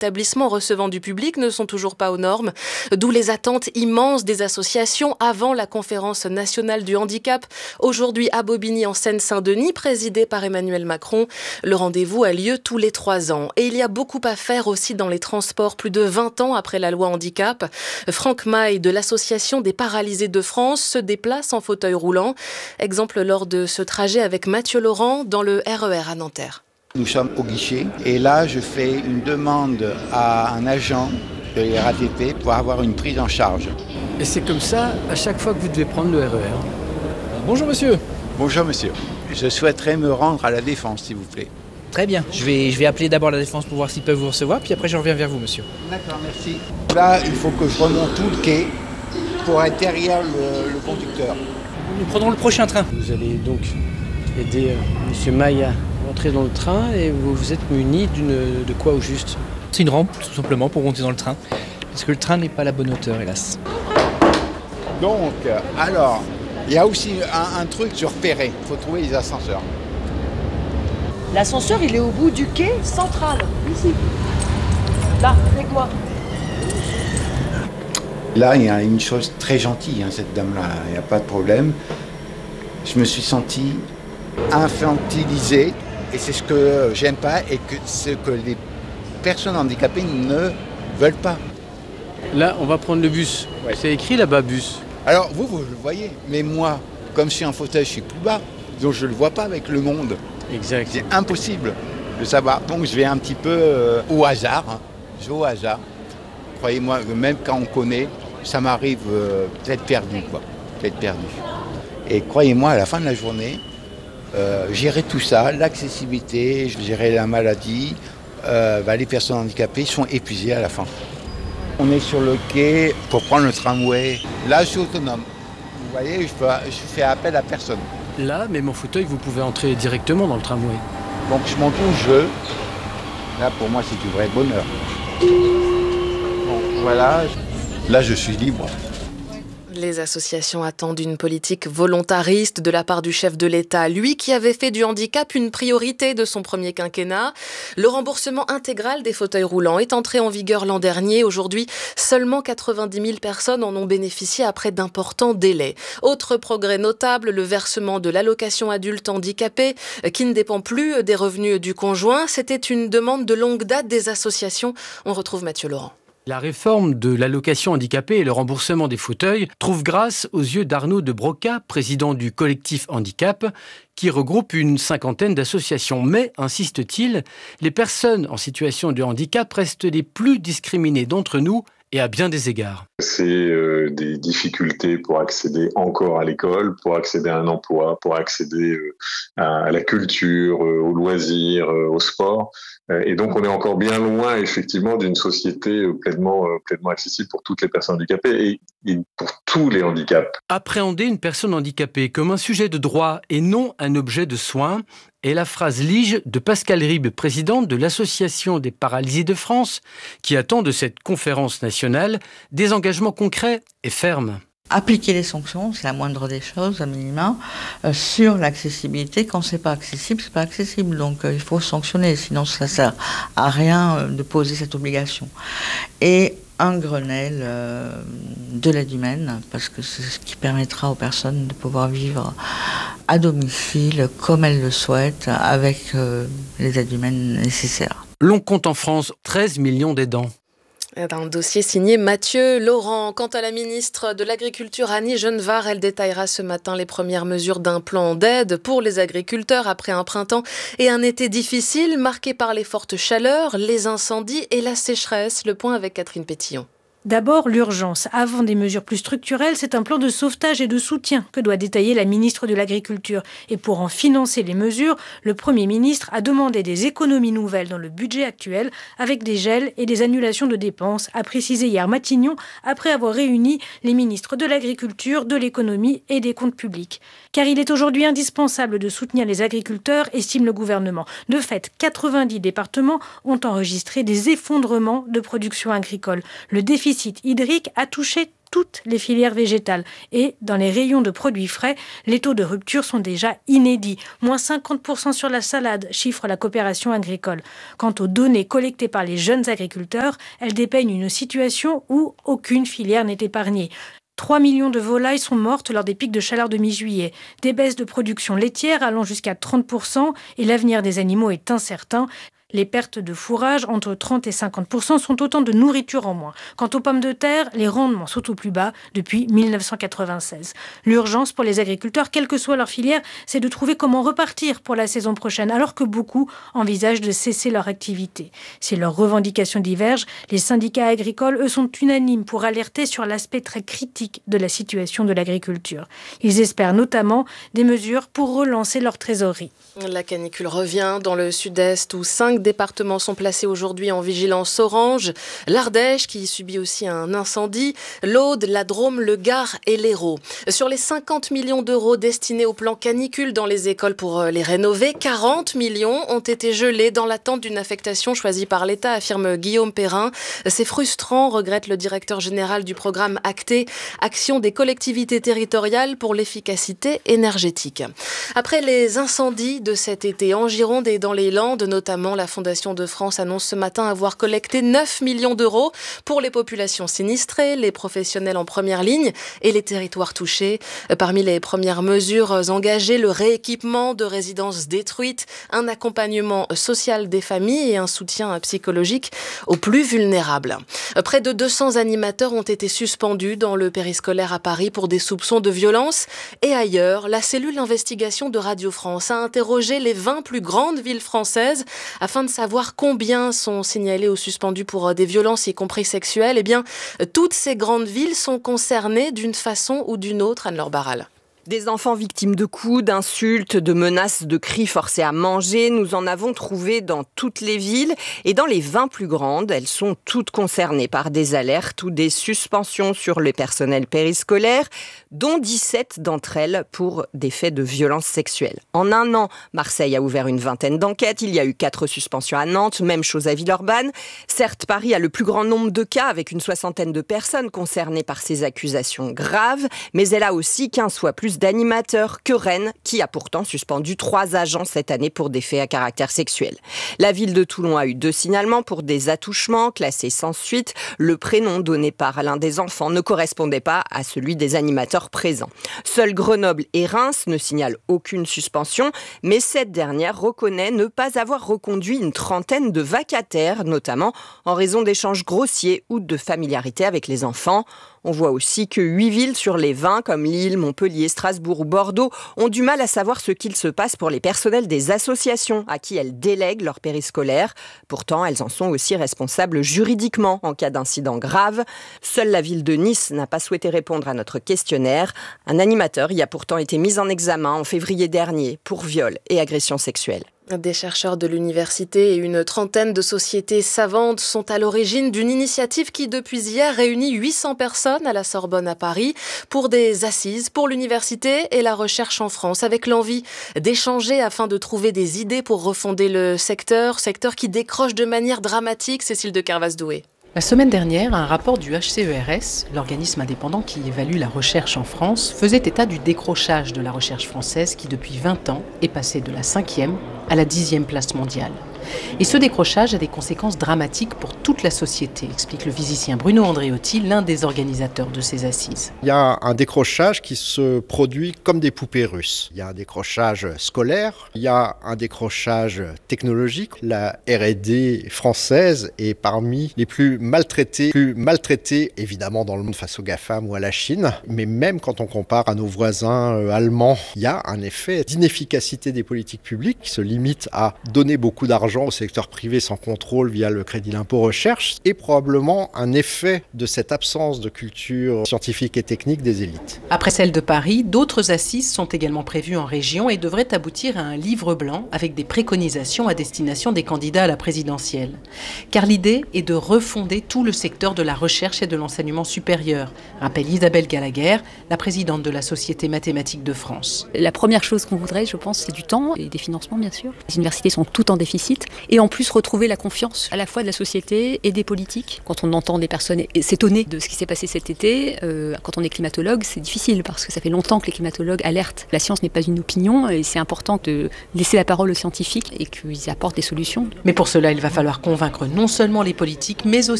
établissements recevant du public ne sont toujours pas aux normes, d'où les attentes immenses des associations avant la conférence nationale du handicap, aujourd'hui à Bobigny en Seine-Saint-Denis, présidée par Emmanuel Macron. Le rendez-vous a lieu tous les 3 ans. Et il y a beaucoup à faire aussi dans les transports, plus de 20 ans après la loi handicap. Franck Maille de l'Association des paralysés de France se déplace en fauteuil roulant. Exemple lors de ce trajet avec Mathieu Laurent dans le RER à Nanterre. Nous sommes au guichet et là je fais une demande à un agent de la RATP pour avoir une prise en charge. Et c'est comme ça à chaque fois que vous devez prendre le RER. Bonjour monsieur. Bonjour monsieur. Je souhaiterais me rendre à la Défense s'il vous plaît. Très bien, je vais appeler d'abord la Défense pour voir s'ils peuvent vous recevoir, puis après je reviens vers vous monsieur. D'accord, merci. Là il faut que je remonte tout le quai pour être derrière le conducteur. Nous prenons le prochain train. Vous allez donc aider monsieur Maille à entrer dans le train et vous êtes muni de quoi au juste ? C'est une rampe tout simplement pour monter dans le train, parce que le train n'est pas à la bonne hauteur hélas. Donc, alors, il y a aussi un truc sur repérer, il faut trouver les ascenseurs. L'ascenseur, il est au bout du quai central, ici. Là, avec moi. Là, il y a une chose très gentille, cette dame-là, il n'y a pas de problème. Je me suis senti infantilisé, et c'est ce que j'aime pas, et ce que les personnes handicapées ne veulent pas. Là, on va prendre le bus. Ouais. C'est écrit là-bas, bus. Alors, vous le voyez, mais moi, comme je suis en fauteuil, je suis plus bas, donc je ne le vois pas avec le monde. Exact. C'est impossible de savoir. Donc, je vais un petit peu au hasard. Je vais au hasard. Croyez-moi, même quand on connaît, ça m'arrive peut-être perdu. Et croyez-moi, à la fin de la journée, gérer tout ça, l'accessibilité, gérer la maladie, les personnes handicapées sont épuisées à la fin. On est sur le quai pour prendre le tramway. Là, je suis autonome. Vous voyez, je fais appel à personne. Là, même en fauteuil, vous pouvez entrer directement dans le tramway. Donc je monte au jeu. Là, pour moi, c'est du vrai bonheur. Bon, voilà. Là, je suis libre. Les associations attendent une politique volontariste de la part du chef de l'État, lui qui avait fait du handicap une priorité de son premier quinquennat. Le remboursement intégral des fauteuils roulants est entré en vigueur l'an dernier. Aujourd'hui, seulement 90 000 personnes en ont bénéficié après d'importants délais. Autre progrès notable, le versement de l'allocation adulte handicapé qui ne dépend plus des revenus du conjoint. C'était une demande de longue date des associations. On retrouve Mathieu Laurent. La réforme de l'allocation handicapée et le remboursement des fauteuils trouve grâce aux yeux d'Arnaud de Broca, président du collectif Handicap, qui regroupe une 50aine d'associations. Mais, insiste-t-il, les personnes en situation de handicap restent les plus discriminées d'entre nous et à bien des égards. C'est des difficultés pour accéder encore à l'école, pour accéder à un emploi, pour accéder à la culture, aux loisirs, au sport. Et donc, on est encore bien loin, effectivement, d'une société pleinement accessible pour toutes les personnes handicapées et pour tous les handicaps. Appréhender une personne handicapée comme un sujet de droit et non un objet de soin est la phrase lige de Pascale Ribes, présidente de l'Association des paralysés de France, qui attend de cette conférence nationale des engagements concrets et fermes. Appliquer les sanctions, c'est la moindre des choses, à minima, sur l'accessibilité. Quand c'est pas accessible, c'est pas accessible. Donc il faut sanctionner, sinon ça sert à rien de poser cette obligation. Et un Grenelle de l'aide humaine, parce que c'est ce qui permettra aux personnes de pouvoir vivre à domicile, comme elles le souhaitent, avec les aides humaines nécessaires. L'on compte en France 13 millions d'aidants. Un dossier signé Mathieu Laurent. Quant à la ministre de l'Agriculture, Annie Genevard, elle détaillera ce matin les premières mesures d'un plan d'aide pour les agriculteurs après un printemps et un été difficile marqué par les fortes chaleurs, les incendies et la sécheresse. Le point avec Catherine Pétillon. D'abord, l'urgence. Avant des mesures plus structurelles, c'est un plan de sauvetage et de soutien que doit détailler la ministre de l'Agriculture. Et pour en financer les mesures, le Premier ministre a demandé des économies nouvelles dans le budget actuel avec des gels et des annulations de dépenses, a précisé hier Matignon après avoir réuni les ministres de l'Agriculture, de l'Économie et des Comptes publics. Car il est aujourd'hui indispensable de soutenir les agriculteurs, estime le gouvernement. De fait, 90 départements ont enregistré des effondrements de production agricole. Le déficit déficit hydrique a touché toutes les filières végétales. Et dans les rayons de produits frais, les taux de rupture sont déjà inédits. Moins 50% sur la salade, chiffre la coopération agricole. Quant aux données collectées par les jeunes agriculteurs, elles dépeignent une situation où aucune filière n'est épargnée. 3 millions de volailles sont mortes lors des pics de chaleur de mi-juillet. Des baisses de production laitière allant jusqu'à 30% et l'avenir des animaux est incertain. Les pertes de fourrage, entre 30 et 50%, sont autant de nourriture en moins. Quant aux pommes de terre, les rendements sont au plus bas depuis 1996. L'urgence pour les agriculteurs, quelle que soit leur filière, c'est de trouver comment repartir pour la saison prochaine, alors que beaucoup envisagent de cesser leur activité. Si leurs revendications divergent, les syndicats agricoles, eux, sont unanimes pour alerter sur l'aspect très critique de la situation de l'agriculture. Ils espèrent notamment des mesures pour relancer leur trésorerie. La canicule revient dans le sud-est où 5 départements sont placés aujourd'hui en vigilance orange. L'Ardèche qui subit aussi un incendie, l'Aude, la Drôme, le Gard et l'Hérault. Sur les 50 millions d'euros destinés au plan canicule dans les écoles pour les rénover, 40 millions ont été gelés dans l'attente d'une affectation choisie par l'État, affirme Guillaume Perrin. C'est frustrant, regrette le directeur général du programme ACTE, Action des collectivités territoriales pour l'efficacité énergétique. Après les incendies de cet été en Gironde et dans les Landes, notamment, la Fondation de France annonce ce matin avoir collecté 9 millions d'euros pour les populations sinistrées, les professionnels en première ligne et les territoires touchés. Parmi les premières mesures engagées, le rééquipement de résidences détruites, un accompagnement social des familles et un soutien psychologique aux plus vulnérables. Près de 200 animateurs ont été suspendus dans le périscolaire à Paris pour des soupçons de violence. Et ailleurs, la cellule d'investigation de Radio France a interrogé les 20 plus grandes villes françaises afin de savoir combien sont signalés ou suspendus pour des violences, y compris sexuelles. Eh bien, toutes ces grandes villes sont concernées d'une façon ou d'une autre, Anne-Laure Barral. Des enfants victimes de coups, d'insultes, de menaces, de cris forcés à manger, nous en avons trouvé dans toutes les villes. Et dans les 20 plus grandes, elles sont toutes concernées par des alertes ou des suspensions sur le personnel périscolaire, dont 17 d'entre elles pour des faits de violences sexuelles. En un an, Marseille a ouvert une vingtaine d'enquêtes. Il y a eu 4 suspensions à Nantes, même chose à Villeurbanne. Certes, Paris a le plus grand nombre de cas, avec une 60aine de personnes concernées par ces accusations graves, mais elle a aussi 15 fois plus d'animateurs que Rennes, qui a pourtant suspendu 3 agents cette année pour des faits à caractère sexuel. La ville de Toulon a eu 2 signalements pour des attouchements classés sans suite. Le prénom donné par l'un des enfants ne correspondait pas à celui des animateurs présents. Seuls Grenoble et Reims ne signalent aucune suspension, mais cette dernière reconnaît ne pas avoir reconduit une 30aine de vacataires, notamment en raison d'échanges grossiers ou de familiarité avec les enfants. On voit aussi que 8 villes sur les 20, comme Lille, Montpellier, Strasbourg ou Bordeaux, ont du mal à savoir ce qu'il se passe pour les personnels des associations à qui elles délèguent leur périscolaire. Pourtant, elles en sont aussi responsables juridiquement en cas d'incident grave. Seule la ville de Nice n'a pas souhaité répondre à notre questionnaire. Un animateur y a pourtant été mis en examen en février dernier pour viol et agression sexuelle. Des chercheurs de l'université et une trentaine de sociétés savantes sont à l'origine d'une initiative qui, depuis hier, réunit 800 personnes à la Sorbonne à Paris pour des assises pour l'université et la recherche en France, avec l'envie d'échanger afin de trouver des idées pour refonder le secteur qui décroche de manière dramatique. Cécile de Carvaz-Doué. La semaine dernière, un rapport du HCERS, l'organisme indépendant qui évalue la recherche en France, faisait état du décrochage de la recherche française qui, depuis 20 ans, est passée de la 5e à la 10e place mondiale. Et ce décrochage a des conséquences dramatiques pour toute la société, explique le physicien Bruno Andreotti, l'un des organisateurs de ces assises. Il y a un décrochage qui se produit comme des poupées russes. Il y a un décrochage scolaire, il y a un décrochage technologique. La R&D française est parmi les plus maltraitées évidemment dans le monde face aux GAFAM ou à la Chine. Mais même quand on compare à nos voisins allemands, il y a un effet d'inefficacité des politiques publiques qui se limite à donner beaucoup d'argent au secteur privé sans contrôle via le crédit d'impôt recherche et probablement un effet de cette absence de culture scientifique et technique des élites. Après celle de Paris, d'autres assises sont également prévues en région et devraient aboutir à un livre blanc avec des préconisations à destination des candidats à la présidentielle. Car l'idée est de refonder tout le secteur de la recherche et de l'enseignement supérieur, rappelle Isabelle Gallagher, la présidente de la Société mathématique de France. La première chose qu'on voudrait, je pense, c'est du temps et des financements, bien sûr. Les universités sont toutes en déficit. vite. Et en plus, retrouver la confiance à la fois de la société et des politiques. Quand on entend des personnes s'étonner de ce qui s'est passé cet été, quand on est climatologue, c'est difficile parce que ça fait longtemps que les climatologues alertent. La science n'est pas une opinion et c'est important de laisser la parole aux scientifiques et qu'ils apportent des solutions. Mais pour cela, il va falloir convaincre non seulement les politiques, mais aussi